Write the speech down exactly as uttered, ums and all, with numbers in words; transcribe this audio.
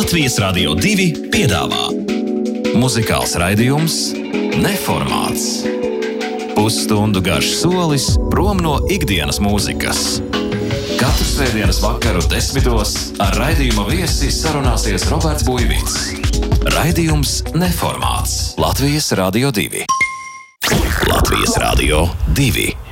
Latvijas Radio divi piedāvā muzikāls raidījums Neformāts. Pusstundu garš solis prom no ikdienas mūzikas. Katru svētdienas vakaru desmitos ar raidījuma viesi sarunāsies Roberts Buivits. Raidījums Neformāts. Latvijas Radio divi. Latvijas Radio divi.